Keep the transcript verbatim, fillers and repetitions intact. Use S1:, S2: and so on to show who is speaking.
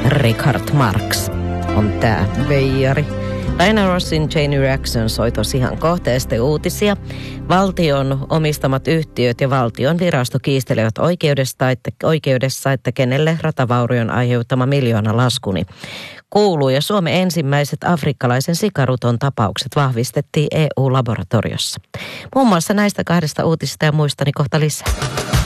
S1: Richard Marx on tää veijari. Diana Rossin Chain Reaction soi tosiaan kohteesta uutisia. Valtion omistamat yhtiöt ja valtion virasto kiistelevät oikeudesta, että, oikeudessa, että kenelle ratavaurion aiheuttama miljoona laskuni kuuluu. Ja Suomen ensimmäiset afrikkalaisen sikaruton tapaukset vahvistettiin E U-laboratoriossa. Muun muassa näistä kahdesta uutisista ja muistani kohta lisää.